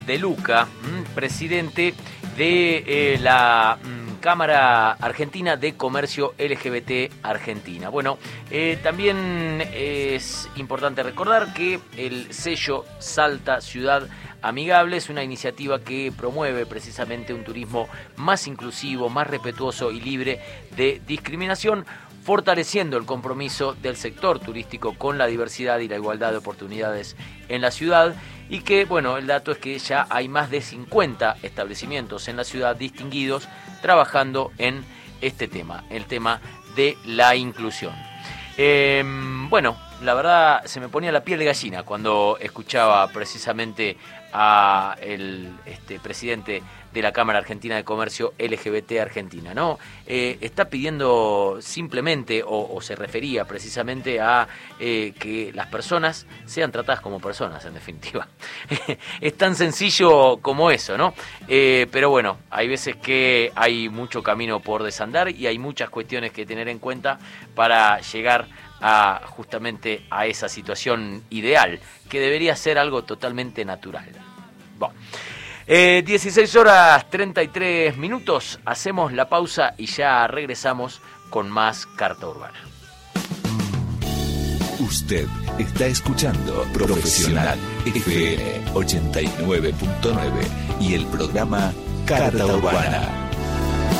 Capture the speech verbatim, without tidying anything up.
De Luca, presidente de eh, la Cámara Argentina de Comercio L G B T Argentina. Bueno, eh, también es importante recordar que el sello Salta Ciudad Amigable es una iniciativa que promueve precisamente un turismo más inclusivo, más respetuoso y libre de discriminación, fortaleciendo el compromiso del sector turístico con la diversidad y la igualdad de oportunidades en la ciudad. Y que, bueno, el dato es que ya hay más de cincuenta establecimientos en la ciudad distinguidos trabajando en este tema, el tema de la inclusión. Eh, bueno, la verdad se me ponía la piel de gallina cuando escuchaba precisamente a el este, presidente de la Cámara Argentina de Comercio L G B T Argentina, ¿no? Eh, está pidiendo simplemente, o, o se refería precisamente a eh, que las personas sean tratadas como personas, en definitiva. Es tan sencillo como eso, ¿no? Eh, pero bueno, hay veces que hay mucho camino por desandar y hay muchas cuestiones que tener en cuenta para llegar a justamente a esa situación ideal, que debería ser algo totalmente natural. Bueno. Eh, dieciséis horas treinta y tres minutos, hacemos la pausa y ya regresamos con más Carta Urbana. Usted está escuchando Profesional F M ochenta y nueve punto nueve y el programa Carta Urbana.